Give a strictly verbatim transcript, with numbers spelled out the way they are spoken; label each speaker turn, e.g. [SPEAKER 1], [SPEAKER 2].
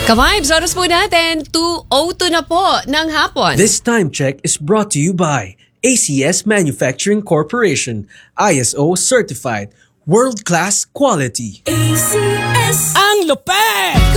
[SPEAKER 1] Ka-vibes, oras po natin, two oh two na po ng hapon.
[SPEAKER 2] This time check is brought to you by A C S Manufacturing Corporation, I S O certified, world-class quality.
[SPEAKER 3] A C S ang lupet!